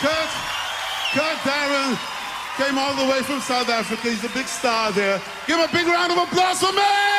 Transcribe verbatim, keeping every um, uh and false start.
Kurt, Kurt Darren came all the way from South Africa. He's a big star there. Give him a big round of applause for me!